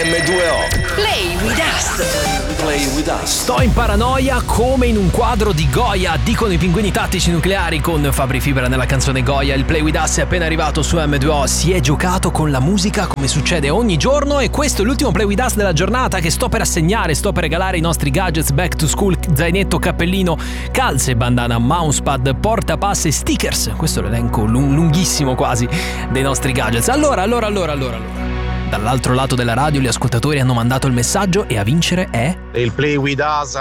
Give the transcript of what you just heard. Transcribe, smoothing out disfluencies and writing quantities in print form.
M2O. Play with us. Play with us. Sto in paranoia come in un quadro di Goya, dicono i Pinguini Tattici Nucleari con Fabri Fibra nella canzone Goya. Il Play with us è appena arrivato su M2O. Si è giocato con la musica come succede ogni giorno e questo è l'ultimo Play with us della giornata che sto per assegnare. Sto per regalare i nostri gadgets back to school, zainetto, cappellino, calze, bandana, mousepad, portapass e stickers. Questo è l'elenco lunghissimo quasi dei nostri gadgets. Allora. Dall'altro lato della radio gli ascoltatori hanno mandato il messaggio e a vincere è... Il Play with Us